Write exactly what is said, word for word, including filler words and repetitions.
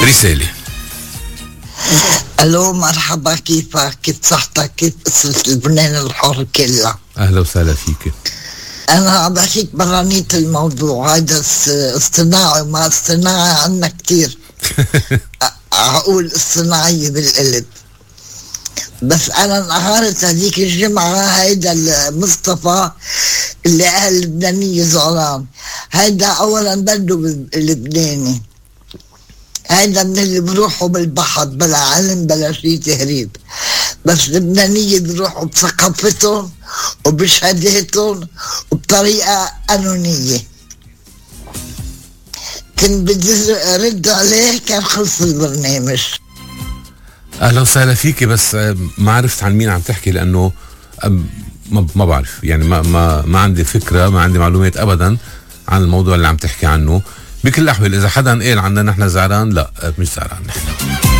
رسالة. الو مرحبا، كيفك؟ كيف صحتك؟ كيف قصة لبنان الحر كلها؟ اهلا وسهلا فيك. انا عم بحكيك برانية الموضوع هذا اصطناعي وما اصطناعي عنا كتير. اقول اصطناعية بالقلب. بس انا نهارت هذيك الجمعة هيدا المصطفى اللي اهل لبنانية زعلان، هيدا اولا بده لبناني، هيدا من اللي بروحوا بالبحر بلا علم بلا شي تهريب، بس لبنانية بروحوا بثقافتهم وبشهاداتهم وبطريقة قانونية. كنت بدي رد عليه كان خلص البرنامج. اهلا وسهلا فيك، بس ما عرفت عن مين عم تحكي لانه ما ما بعرف يعني ما ما ما عندي فكرة، ما عندي معلومات ابدا عن الموضوع اللي عم تحكي عنه. بكل الاحوال اذا حدا قال عنا نحن زعران، لا مش زعران نحن.